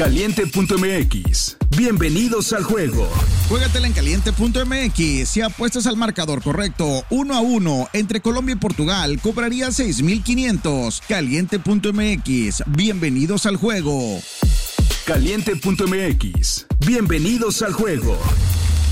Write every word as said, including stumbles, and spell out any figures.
Caliente punto m x. Bienvenidos al juego. Juégatela en Caliente punto m x. Si apuestas al marcador correcto, uno a uno entre Colombia y Portugal, cobraría seis mil quinientos. Caliente punto m x. Bienvenidos al juego. Caliente punto m x. Bienvenidos al juego.